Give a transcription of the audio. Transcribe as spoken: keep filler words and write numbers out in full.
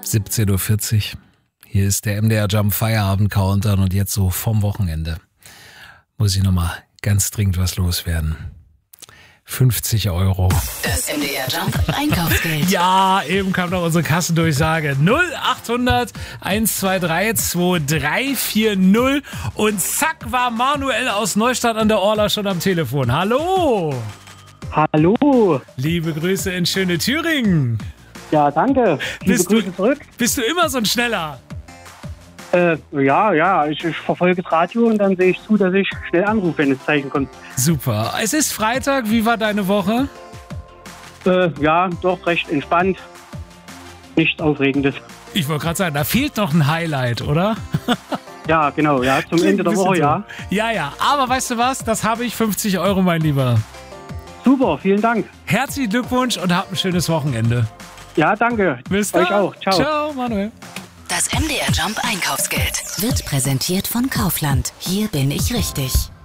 siebzehn Uhr vierzig. Hier ist der M D R Jump Feierabend Countdown und jetzt so vom Wochenende muss ich nochmal ganz dringend was loswerden. fünfzig Euro. Das M D R Jump Einkaufsgeld. Ja, eben kam noch unsere Kassendurchsage. null achthundert eins zwei drei zwei drei vier null und zack war Manuel aus Neustadt an der Orla schon am Telefon. Hallo! Hallo! Liebe Grüße in schöne Thüringen. Ja, danke. Liebe Bist Grüße du, zurück. bist du immer so ein Schneller? Äh, ja, ja, ich, ich verfolge das Radio und dann sehe ich zu, dass ich schnell anrufe, wenn das Zeichen kommt. Super. Es ist Freitag. Wie war deine Woche? Äh, ja, doch recht entspannt. Nichts Aufregendes. Ich wollte gerade sagen, da fehlt noch ein Highlight, oder? Ja, genau, ja, zum Klingt Ende der ein bisschen Woche, so. ja. Ja, ja. Aber weißt du was? Das habe ich. fünfzig Euro, mein Lieber. Super, vielen Dank. Herzlichen Glückwunsch und habt ein schönes Wochenende. Ja, danke. Bis dann. Euch auch. Ciao. Ciao, Manuel. Das M D R Jump Einkaufsgeld wird präsentiert von Kaufland. Hier bin ich richtig.